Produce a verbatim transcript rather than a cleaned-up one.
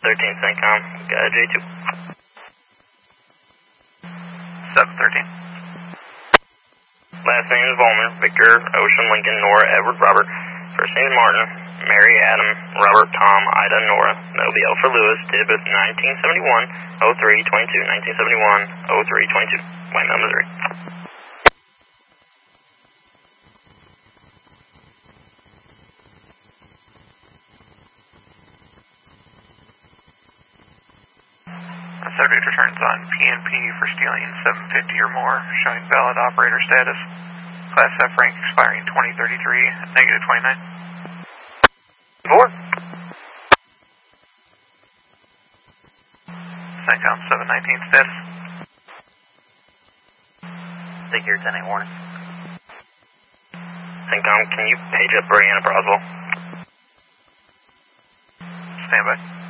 thirteen, CENTCOM. Got a J two. seven thirteen. Last name is Volmer, Victor, Ocean, Lincoln, Nora, Edward, Robert. First name is Martin, Mary, Adam, Robert, Tom, Ida, Nora. That'll be L for Lewis, Tibbet, nineteen seventy-one, oh three twenty-two, nineteen seventy-one, oh three twenty-two. White Mountain, Missouri. Subject returns on P N P for stealing seven fifty or more, showing valid operator status. Class F rank expiring twenty thirty-three, negative twenty-nine. Four. CENTCOM seven nineteen status. Figure ten eight warning. CENTCOM, can you page up Brianna Broswell? Stand by.